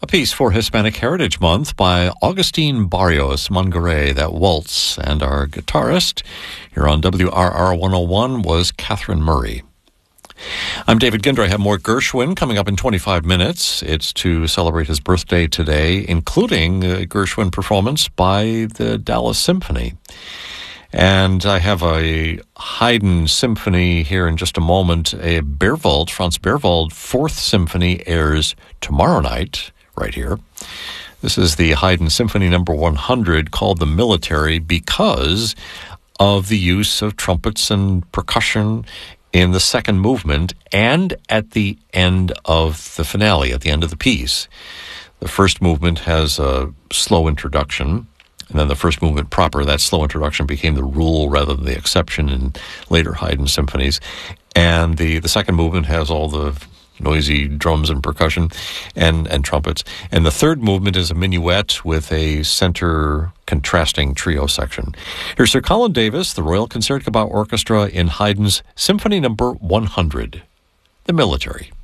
A piece for Hispanic Heritage Month by Augustine Barrios Mongaray, that waltz, and our guitarist here on WRR 101 was Catherine Murray. I'm David Ginder. I have more Gershwin coming up in 25 minutes. It's to celebrate his birthday today, including a Gershwin performance by the Dallas Symphony. And I have a Haydn symphony here in just a moment. Franz Berwald, Fourth Symphony airs tomorrow night, right here. This is the Haydn Symphony number 100, called The Military, because of the use of trumpets and percussion in the second movement and at the end of the finale, at the end of the piece. The first movement has a slow introduction, and then the first movement proper, that slow introduction became the rule rather than the exception in later Haydn symphonies. And the second movement has all the noisy drums and percussion and trumpets. And the third movement is a minuet with a center contrasting trio section. Here's Sir Colin Davis, the Royal Concertgebouw Orchestra in Haydn's Symphony number 100, The Military.